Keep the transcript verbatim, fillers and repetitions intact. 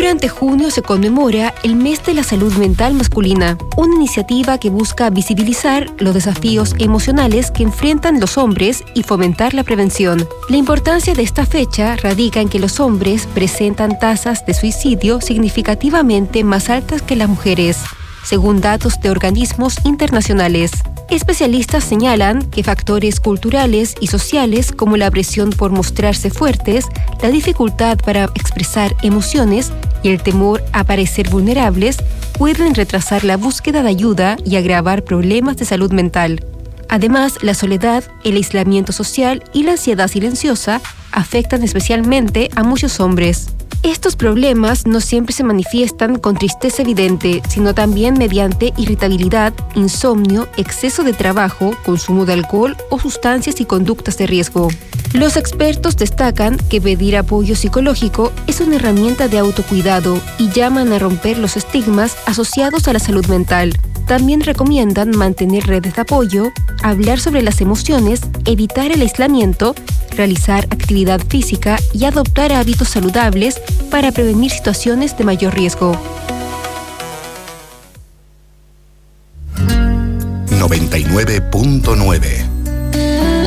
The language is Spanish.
Durante junio se conmemora el Mes de la Salud Mental Masculina, una iniciativa que busca visibilizar los desafíos emocionales que enfrentan los hombres y fomentar la prevención. La importancia de esta fecha radica en que los hombres presentan tasas de suicidio significativamente más altas que las mujeres, según datos de organismos internacionales. Especialistas señalan que factores culturales y sociales como la presión por mostrarse fuertes, la dificultad para expresar emociones y el temor a parecer vulnerables pueden retrasar la búsqueda de ayuda y agravar problemas de salud mental. Además, la soledad, el aislamiento social y la ansiedad silenciosa afectan especialmente a muchos hombres. Estos problemas no siempre se manifiestan con tristeza evidente, sino también mediante irritabilidad, insomnio, exceso de trabajo, consumo de alcohol o sustancias y conductas de riesgo. Los expertos destacan que pedir apoyo psicológico es una herramienta de autocuidado y llaman a romper los estigmas asociados a la salud mental. También recomiendan mantener redes de apoyo, hablar sobre las emociones, evitar el aislamiento, realizar actividad física y adoptar hábitos saludables para prevenir situaciones de mayor riesgo. noventa y nueve punto nueve